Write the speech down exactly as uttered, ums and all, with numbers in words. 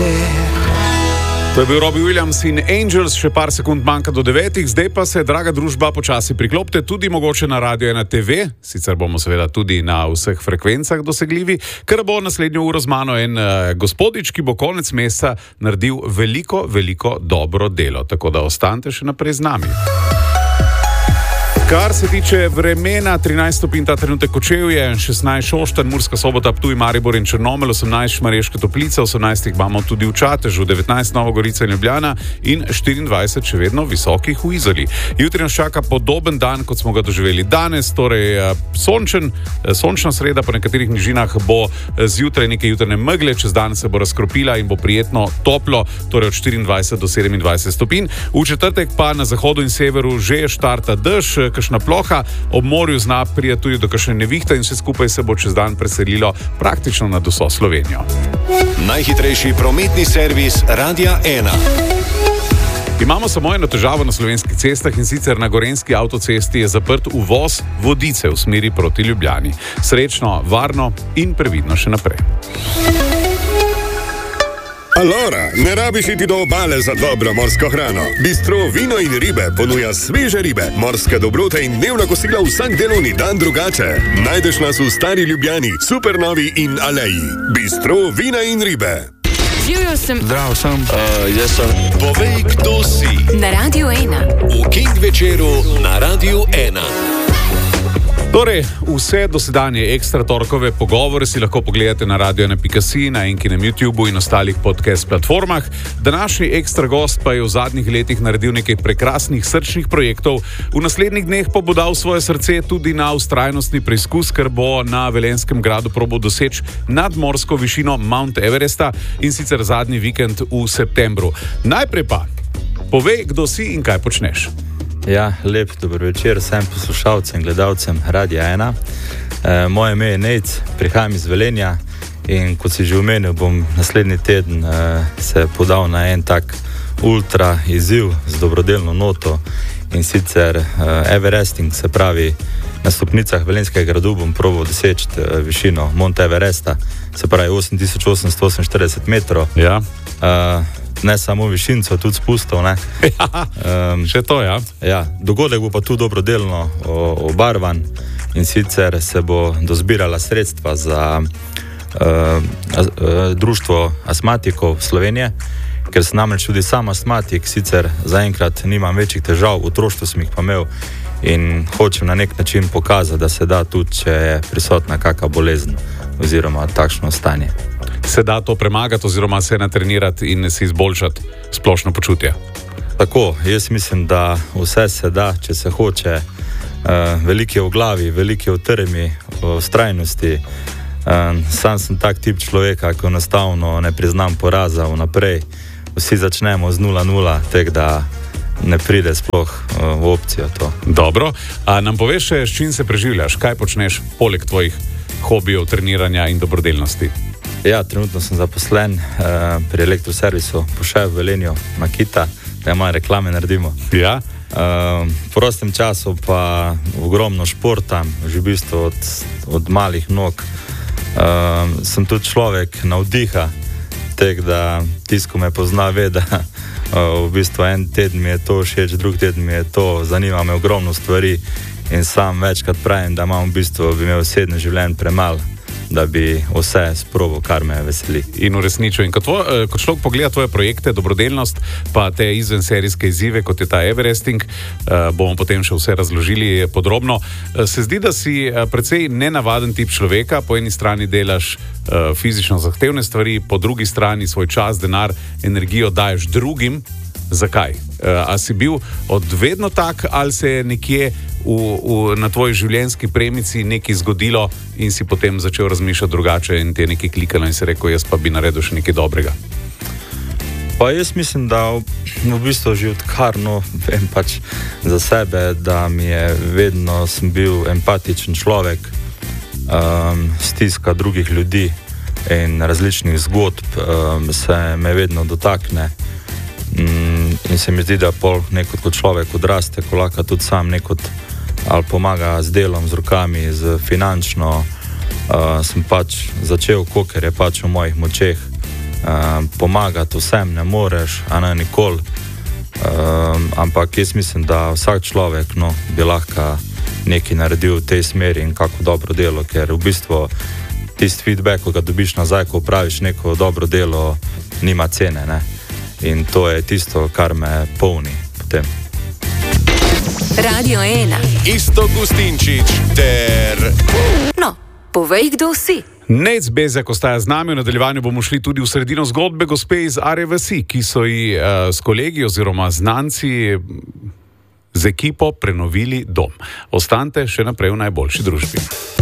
To je bil Robbie Williams in Angels, še par sekund manjka do devetih, zdaj pa se, draga družba, počasi priklopite tudi mogoče na Radio ena te ve, sicer bomo seveda tudi na vseh frekvencah dosegljivi, ker bo naslednjo uro z mano en uh, gospodič, ki bo konec meseca naredil veliko, veliko dobro delo, tako da ostanite še naprej z nami. Kar se tiče vremena, trinajst stopinj ta trenutek Kočevje, šestnajst Šoštanj, Murska Sobota, Ptuj, Maribor in Črnomelj, osemnajst Šmarješke Toplice, osemnajst imamo tudi v Čatežu, devetnajst Nova Gorica in Ljubljana in štiriindvajset še vedno visokih v Izoli. Jutri nas čaka podoben dan, kot smo ga doživeli danes, torej sončen, sončna sreda, po nekaterih nižinah bo zjutraj nekaj jutranje megle, čez dan se bo razkropila in bo prijetno toplo, torej od štiriindvajset do sedemindvajset stopinj. V četrtek pa na zahodu in severu že štarta dež, kakšna ploha, ob morju zna priti tudi do kakšne nevihte in vse skupaj se bo čez dan preselilo praktično nad vso Slovenijo. Najhitrejši prometni servis Radia ena. Imamo samo eno težavo na slovenskih cestah in sicer na Gorenjski avtocesti je zaprt uvoz Vodice v smeri proti Ljubljani. Srečno, varno in previdno še naprej. Alora, ne rabiš iti do obale za dobro morsko hrano. Bistro Vino in ribe ponuja sveže ribe, morske dobrote in dnevna kosila vsak delovni dan drugače. Najdeš nas v Stari Ljubljani, Supernovi in Aleji. Bistro Vina in ribe. Živjo sem. Zdrav sem. Uh, jaz sem. Povej, kdo si. Na Radiu ena. V King večeru na Radiu ena. Torej, vse dosedanje ekstra torkove pogovore si lahko pogledate na radio ena pika si, na Enkinem YouTubeu in ostalih podcast platformah. Današnji ekstra gost pa je v zadnjih letih naredil nekaj prekrasnih srčnih projektov. V naslednjih dneh pa bo dal svoje srce tudi na vztrajnostni preizkus, ker bo na Velenjskem gradu probal doseči nadmorsko višino Mount Everesta in sicer zadnji vikend v septembru. Najprej pa, povej, kdo si in kaj počneš. Ja, lep dober večer vsem poslušalcem in gledalcem Radia ena. E, moje ime je Nejc, prihajam iz Velenja in kot si že omenil, bom naslednji teden e, se podal na en tak ultra izziv z dobrodelno noto in sicer e, Everesting, se pravi na stopnicah Velenjskega gradu bom probal doseči e, višino Mount Everesta, se pravi osem tisoč osemsto oseminštirideset metrov. Ja. E, ne samo višinco, tudi spustov, ne? Ja, um, še to, ja. Ja, dogodek bo pa tu dobrodelno obarvan in sicer se bo dozbirala sredstva za uh, uh, društvo astmatikov Slovenije, ker sem namreč tudi sam astmatik, sicer zaenkrat nimam večjih težav, v otroštvu sem jih pa imel in hočem na nek način pokazati, da se da tudi, če je prisotna kakšna bolezen oziroma takšno stanje. Se da to premagati oziroma se natrenirati in si izboljšati splošno počutje? Tako, jaz mislim, da vse se da, če se hoče. Uh, veliko je v glavi, veliko je v trmi, v vztrajnosti. Uh, sam sem tak tip človeka, ko enostavno ne priznam poraza vnaprej. Vsi začnemo z nula nula, tek da ne pride sploh uh, v opcijo to. Dobro, a nam poveš še, s čim se preživljaš? Kaj počneš poleg tvojih hobijev, treniranja in dobrodelnosti? Ja, trenutno sem zaposlen uh, pri elektroservisu Poše v Velenju, Makita, da malo reklame naredimo. Ja. Uh, v prostem času pa ogromno športam, že v bistvu od, od malih nog. Uh, sem tudi človek navdiha, tek da tisto me pozna ve, da uh, v bistvu en teden mi je to všeč, drug teden mi je to, zanima me ogromno stvari in sam večkrat pravim, da imam v bistvu, bi imel sedem življenj premalo, da bi vse sprobil, kar me veseli. In uresničil. In ko, tvoj, ko človek pogleda tvoje projekte, dobrodelnost, pa te izvenserijske izzive, kot je ta Everesting, uh, bomo potem še vse razložili podrobno, uh, se zdi, da si uh, precej nenavaden tip človeka. Po eni strani delaš uh, fizično zahtevne stvari, po drugi strani svoj čas, denar, energijo daješ drugim. Zakaj? Uh, a si bil od vedno tak, ali se je nekje v, v, na tvoji življenjski premici nekaj zgodilo in si potem začel razmišljati drugače in ti je nekaj klikalo in si rekel, jaz pa bi naredil še nekaj dobrega? Pa jaz mislim, da v, v bistvu že odkar, no, vem pač za sebe, da mi je vedno sem bil empatičen človek, um, stiska drugih ljudi in različnih zgodb um, se me vedno dotakne. Mm, in se mi zdi, da pol nekot kot človek odraste, ko lahko tudi sam nekot ali pomaga z delom, z rokami, z finančno, uh, sem pač začel, koker je pač v mojih močeh, uh, pomagati vsem ne moreš, a ne nikoli. Uh, ampak jaz mislim, da vsak človek no, bi lahko nekaj naredil v tej smeri in kako dobro delo, ker v bistvu tisti feedback, ko ga dobiš nazaj, ko praviš neko dobro delo, nima cene. Ne? In to je tisto, kar me polni potem. Radio ena. Isto Gustinčič ter... No, povej, kdo si. Nec Bezjak ostaja z nami, v nadaljevanju bomo šli tudi v sredino zgodbe gospe iz Arje vasi, ki so ji uh, s kolegi oziroma znanci z ekipo prenovili dom. Ostanite še naprej v najboljši družbi.